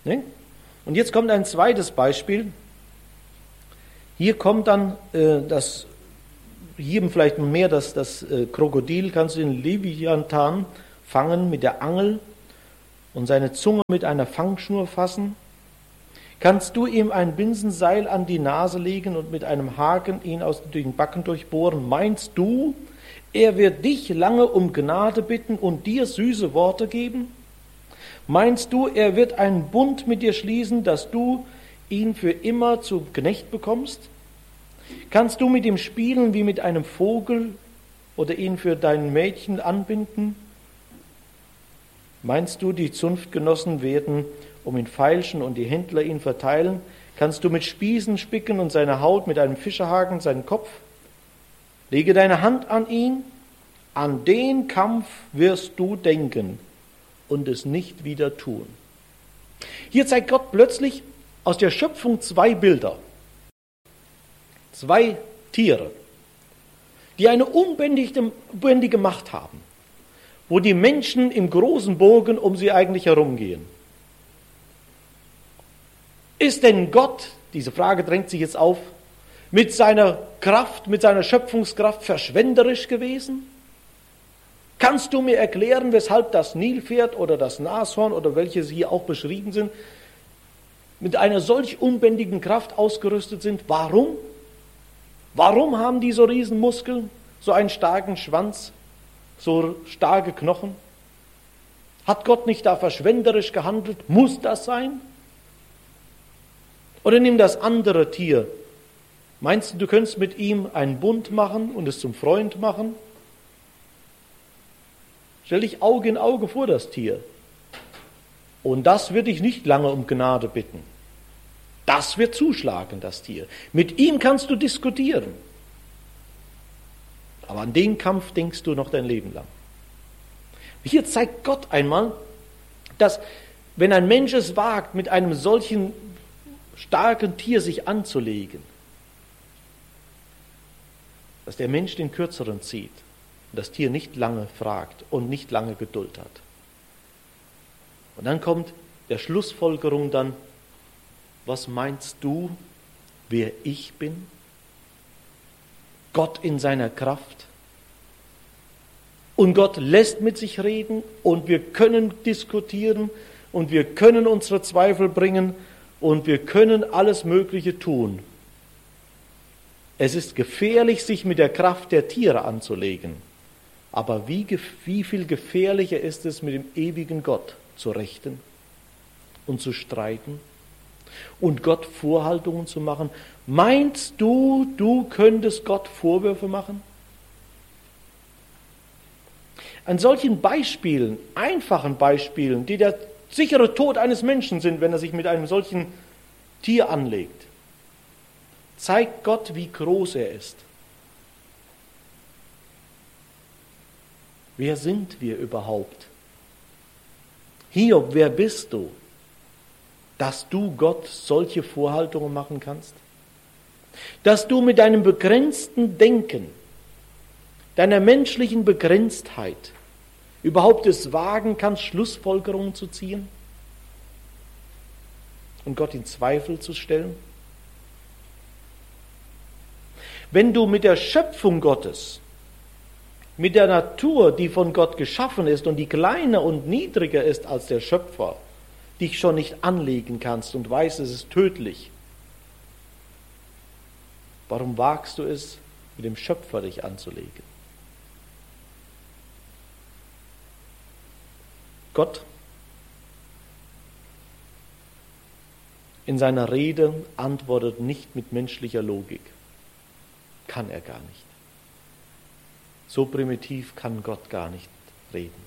Ne? Und jetzt kommt ein zweites Beispiel. Hier kommt dann hier vielleicht mehr das Krokodil, kannst du den Leviathan fangen mit der Angel und seine Zunge mit einer Fangschnur fassen. Kannst du ihm ein Binsenseil an die Nase legen und mit einem Haken ihn aus den Backen durchbohren? Meinst du, er wird dich lange um Gnade bitten und dir süße Worte geben? Meinst du, er wird einen Bund mit dir schließen, dass du ihn für immer zu Knecht bekommst? Kannst du mit ihm spielen wie mit einem Vogel oder ihn für dein Mädchen anbinden? Meinst du, die Zunftgenossen werden um ihn feilschen und die Händler ihn verteilen? Kannst du mit Spießen spicken und seine Haut mit einem Fischerhaken seinen Kopf? Lege deine Hand an ihn, an den Kampf wirst du denken und es nicht wieder tun. Hier zeigt Gott plötzlich aus der Schöpfung zwei Bilder. Zwei Tiere, die eine unbändige Macht haben, wo die Menschen im großen Bogen um sie eigentlich herumgehen. Ist denn Gott, diese Frage drängt sich jetzt auf, mit seiner Kraft, mit seiner Schöpfungskraft verschwenderisch gewesen? Kannst du mir erklären, weshalb das Nilpferd oder das Nashorn oder welche hier auch beschrieben sind, mit einer solch unbändigen Kraft ausgerüstet sind? Warum? Warum haben die so riesen Muskeln, so einen starken Schwanz, so starke Knochen? Hat Gott nicht da verschwenderisch gehandelt? Muss das sein? Oder nimm das andere Tier. Meinst du, du könntest mit ihm einen Bund machen und es zum Freund machen? Stell dich Auge in Auge vor das Tier. Und das wird dich nicht lange um Gnade bitten. Das wird zuschlagen, das Tier. Mit ihm kannst du diskutieren. Aber an den Kampf denkst du noch dein Leben lang. Hier zeigt Gott einmal, dass wenn ein Mensch es wagt, mit einem solchen starken Tier sich anzulegen, dass der Mensch den Kürzeren zieht und das Tier nicht lange fragt und nicht lange Geduld hat. Und dann kommt der Schlussfolgerung dann, was meinst du, wer ich bin? Gott in seiner Kraft. Und Gott lässt mit sich reden und wir können diskutieren und wir können unsere Zweifel bringen und wir können alles Mögliche tun. Es ist gefährlich, sich mit der Kraft der Tiere anzulegen. Aber wie viel gefährlicher ist es, mit dem ewigen Gott zu rechten und zu streiten und Gott Vorhaltungen zu machen? Meinst du, du könntest Gott Vorwürfe machen? An solchen Beispielen, einfachen Beispielen, die der sichere Tod eines Menschen sind, wenn er sich mit einem solchen Tier anlegt, zeigt Gott, wie groß er ist. Wer sind wir überhaupt? Hiob, wer bist du, dass du Gott solche Vorhaltungen machen kannst? Dass du mit deinem begrenzten Denken, deiner menschlichen Begrenztheit überhaupt es wagen kannst, Schlussfolgerungen zu ziehen und Gott in Zweifel zu stellen? Wenn du mit der Schöpfung Gottes, mit der Natur, die von Gott geschaffen ist und die kleiner und niedriger ist als der Schöpfer, dich schon nicht anlegen kannst und weißt, es ist tödlich, warum wagst du es, mit dem Schöpfer dich anzulegen? Gott in seiner Rede antwortet nicht mit menschlicher Logik. Kann er gar nicht. So primitiv kann Gott gar nicht reden.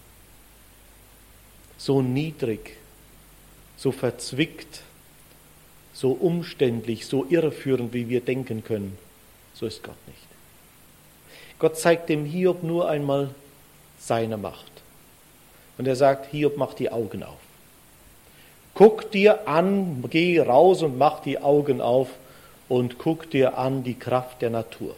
So niedrig, so verzwickt, so umständlich, so irreführend, wie wir denken können, so ist Gott nicht. Gott zeigt dem Hiob nur einmal seine Macht. Und er sagt, Hiob, mach die Augen auf. Guck dir an, geh raus und mach die Augen auf und guck dir an die Kraft der Natur.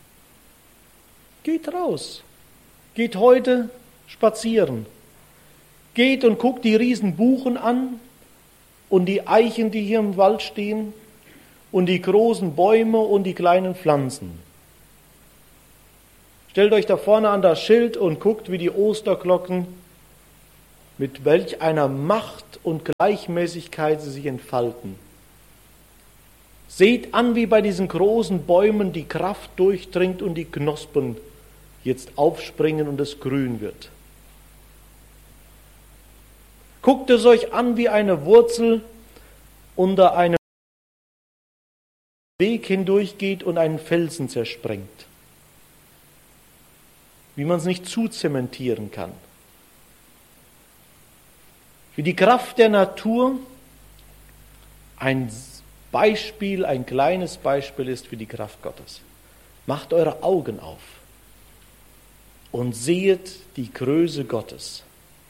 Geht raus. Geht heute spazieren. Geht und guckt die Riesenbuchen an. und die Eichen, die hier im Wald stehen, und die großen Bäume und die kleinen Pflanzen. Stellt euch da vorne an das Schild und guckt, wie die Osterglocken, mit welch einer Macht und Gleichmäßigkeit sie sich entfalten. Seht an, wie bei diesen großen Bäumen die Kraft durchdringt und die Knospen jetzt aufspringen und es grün wird. Guckt es euch an, wie eine Wurzel unter einem Weg hindurchgeht und einen Felsen zersprengt. Wie man es nicht zuzementieren kann. Wie die Kraft der Natur ein Beispiel, ein kleines Beispiel ist für die Kraft Gottes. Macht eure Augen auf und sehet die Größe Gottes.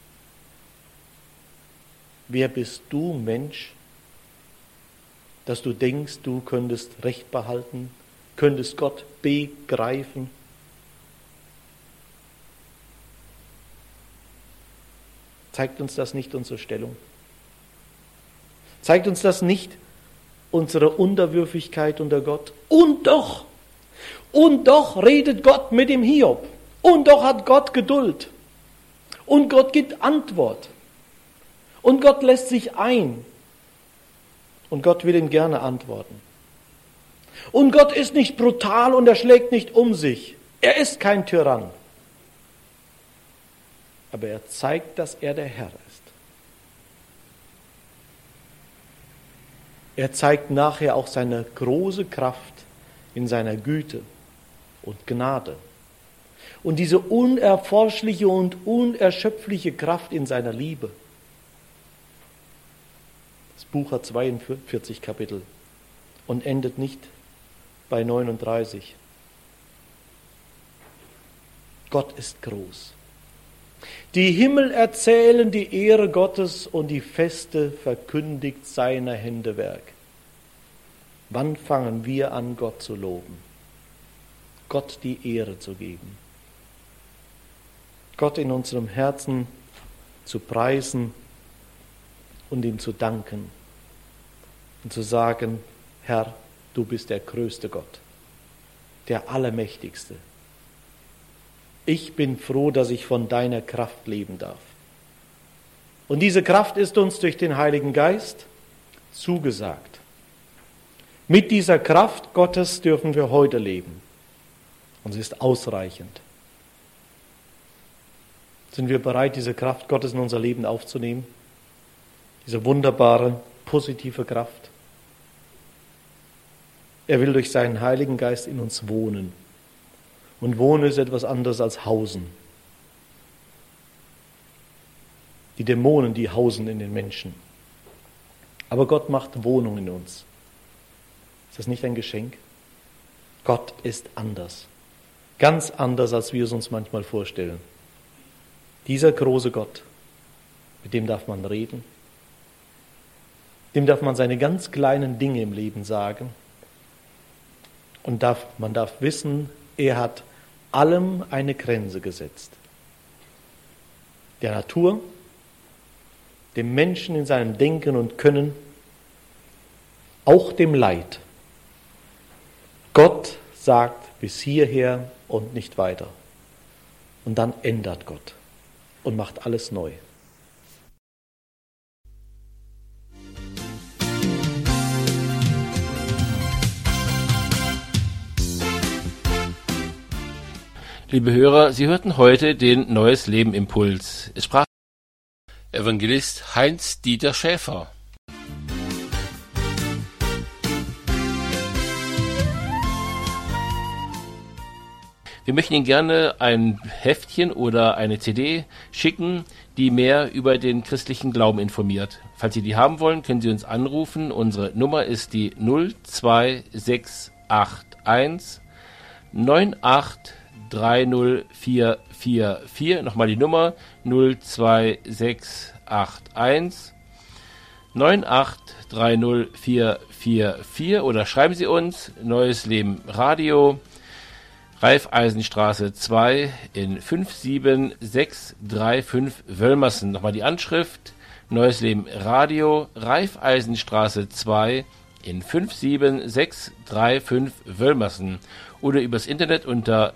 Wer bist du, Mensch, dass du denkst, du könntest Recht behalten, könntest Gott begreifen? Zeigt uns das nicht unsere Stellung? Zeigt uns das nicht unsere Unterwürfigkeit unter Gott? Und doch redet Gott mit dem Hiob. Und doch hat Gott Geduld. Und Gott gibt Antwort. Und Gott lässt sich ein. Und Gott will ihm gerne antworten. Und Gott ist nicht brutal und er schlägt nicht um sich. Er ist kein Tyrann. Aber er zeigt, dass er der Herr ist. Er zeigt nachher auch seine große Kraft in seiner Güte und Gnade. Und diese unerforschliche und unerschöpfliche Kraft in seiner Liebe. Das Buch hat 42 Kapitel und endet nicht bei 39. Gott ist groß. Die Himmel erzählen die Ehre Gottes und die Feste verkündigt seiner Hände Werk. Wann fangen wir an, Gott zu loben? Gott die Ehre zu geben. Gott in unserem Herzen zu preisen und ihm zu danken und zu sagen, Herr, du bist der größte Gott, der Allermächtigste. Ich bin froh, dass ich von deiner Kraft leben darf. Und diese Kraft ist uns durch den Heiligen Geist zugesagt. Mit dieser Kraft Gottes dürfen wir heute leben. Und sie ist ausreichend. Sind wir bereit, diese Kraft Gottes in unser Leben aufzunehmen? Diese wunderbare, positive Kraft. Er will durch seinen Heiligen Geist in uns wohnen. Und Wohnen ist etwas anderes als Hausen. Die Dämonen, die hausen in den Menschen. Aber Gott macht Wohnung in uns. Ist das nicht ein Geschenk? Gott ist anders. Ganz anders, als wir es uns manchmal vorstellen. Dieser große Gott, mit dem darf man reden. Dem darf man seine ganz kleinen Dinge im Leben sagen. Und man darf wissen, er hat allem eine Grenze gesetzt. Der Natur, dem Menschen in seinem Denken und Können, auch dem Leid. Gott sagt bis hierher und nicht weiter. Und dann ändert Gott und macht alles neu. Liebe Hörer, Sie hörten heute den Neues Leben Impuls. Es sprach Evangelist Heinz-Dieter Schäfer. Wir möchten Ihnen gerne ein Heftchen oder eine CD schicken, die mehr über den christlichen Glauben informiert. Falls Sie die haben wollen, können Sie uns anrufen. Unsere Nummer ist die 02681 9830444. Nochmal die Nummer 02681 9830444 oder schreiben Sie uns Neues Leben Radio, Raiffeisenstraße 2 in 57635 Wölmersen. Nochmal die Anschrift Neues Leben Radio, Raiffeisenstraße 2 in 57635 Wölmersen oder übers Internet unter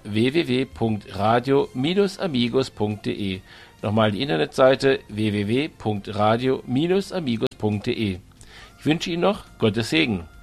www.radio-amigos.de. Nochmal die Internetseite www.radio-amigos.de. Ich wünsche Ihnen noch Gottes Segen.